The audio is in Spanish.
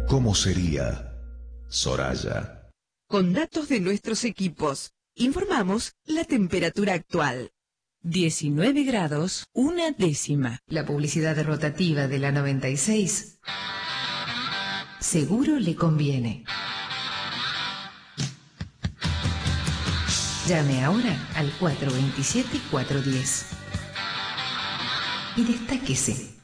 cómo sería Soraya. Con datos de nuestros equipos, informamos la temperatura actual. 19 grados, 1/10. La publicidad rotativa de la 96 seguro le conviene. Llame ahora al 427-410 y destáquese.